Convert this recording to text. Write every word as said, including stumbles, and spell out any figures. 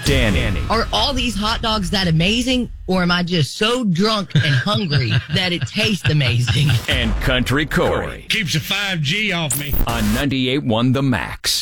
Danny. Are all these hot dogs that amazing, or am I just so drunk and hungry that it tastes amazing? And Country Corey. Keeps a five G off me. On ninety-eight point one The Max.